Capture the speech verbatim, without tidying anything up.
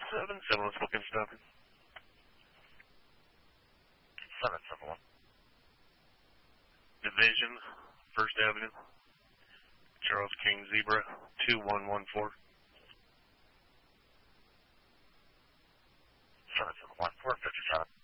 seven seven, let's book in stop. seven seven one. Division, First Avenue, Charles King Zebra, two one one four. seven seven one four fifty-seven.